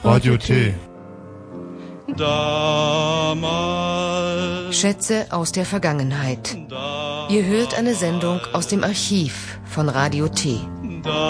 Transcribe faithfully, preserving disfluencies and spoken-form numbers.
Radio T. Schätze aus der Vergangenheit. Ihr hört eine Sendung aus dem Archiv von Radio T.